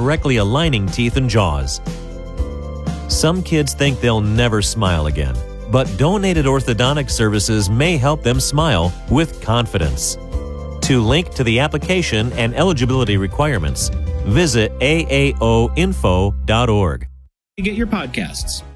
correctly aligning teeth and jaws. Some kids think they'll never smile again, but donated orthodontic services may help them smile with confidence. To link to the application and eligibility requirements, visit aaoinfo.org. You get your podcasts.